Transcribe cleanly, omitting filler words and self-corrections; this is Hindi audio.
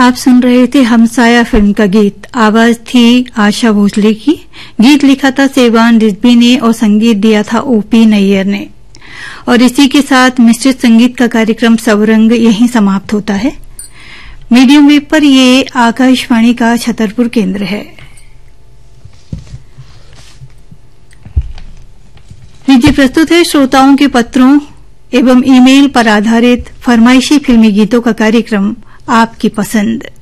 आप सुन रहे थे हमसाया फिल्म का गीत। आवाज थी आशा भोसले की। गीत लिखा था सेवान रिजवी ने और संगीत दिया था ओपी नैयर ने। और इसी के साथ मिश्रित संगीत का कार्यक्रम सवरंग यहीं समाप्त होता है। मीडियम वेव पर ये आकाशवाणी का छतरपुर केंद्र है। लीजिए प्रस्तुत है श्रोताओं के पत्रों एवं ईमेल पर आधारित फरमाइशी फिल्मी गीतों का कार्यक्रम आपकी पसंद।